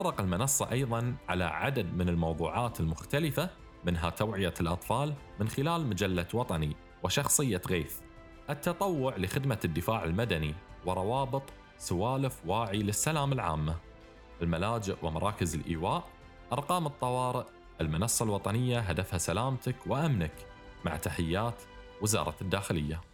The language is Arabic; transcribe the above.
تطرق المنصة أيضاً على عدد من الموضوعات المختلفة، منها توعية الأطفال من خلال مجلة وطني وشخصية غيث، التطوع لخدمة الدفاع المدني، وروابط سوالف واعي للسلام العامة، الملاجئ ومراكز الإيواء، أرقام الطوارئ. المنصة الوطنية هدفها سلامتك وأمنك، مع تحيات وزارة الداخلية.